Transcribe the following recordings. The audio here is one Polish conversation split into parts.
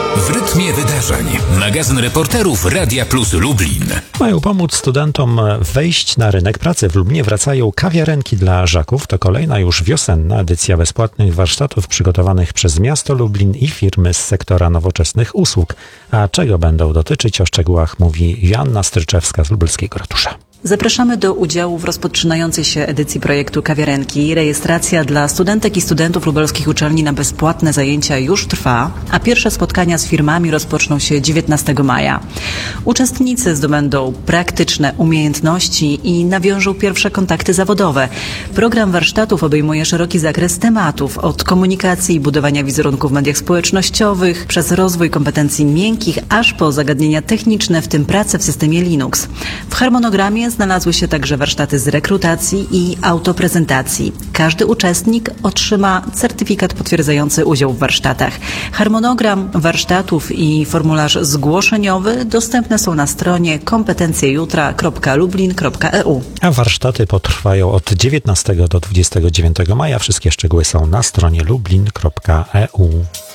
W rytmie wydarzeń. Magazyn reporterów Radia Plus Lublin. Mają pomóc studentom wejść na rynek pracy. W Lublinie wracają kawiarenki dla żaków. To kolejna już wiosenna edycja bezpłatnych warsztatów przygotowanych przez miasto Lublin i firmy z sektora nowoczesnych usług. A czego będą dotyczyć, o szczegółach mówi Joanna Stryczewska z lubelskiego ratusza. Zapraszamy do udziału w rozpoczynającej się edycji projektu Kawiarenki. Rejestracja dla studentek i studentów lubelskich uczelni na bezpłatne zajęcia już trwa, a pierwsze spotkania z firmami rozpoczną się 19 maja. Uczestnicy zdobędą praktyczne umiejętności i nawiążą pierwsze kontakty zawodowe. Program warsztatów obejmuje szeroki zakres tematów, od komunikacji i budowania wizerunku w mediach społecznościowych, przez rozwój kompetencji miękkich, aż po zagadnienia techniczne, w tym pracę w systemie Linux. W harmonogramie znalazły się także warsztaty z rekrutacji i autoprezentacji. Każdy uczestnik otrzyma certyfikat potwierdzający udział w warsztatach. Harmonogram warsztatów i formularz zgłoszeniowy dostępne są na stronie kompetencjejutra.lublin.eu. A warsztaty potrwają od 19 do 29 maja. Wszystkie szczegóły są na stronie lublin.eu.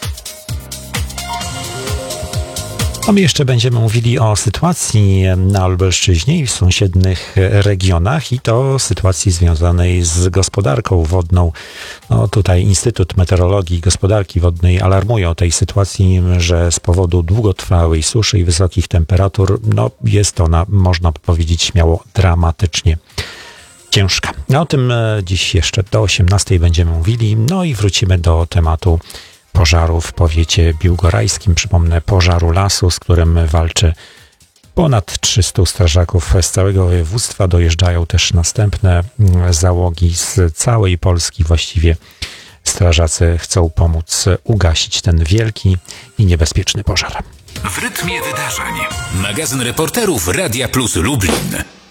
A my jeszcze będziemy mówili o sytuacji na Lubelszczyźnie i w sąsiednich regionach i to sytuacji związanej z gospodarką wodną. No tutaj Instytut Meteorologii i Gospodarki Wodnej alarmuje o tej sytuacji, że z powodu długotrwałej suszy i wysokich temperatur jest ona, można powiedzieć śmiało, dramatycznie ciężka. O tym dziś jeszcze do 18 będziemy mówili, i wrócimy do tematu pożaru w powiecie biłgorajskim. Przypomnę, pożaru lasu, z którym walczy ponad 300 strażaków z całego województwa. Dojeżdżają też następne załogi z całej Polski. Właściwie strażacy chcą pomóc ugasić ten wielki i niebezpieczny pożar. W rytmie wydarzeń. Magazyn reporterów Radia Plus Lublin.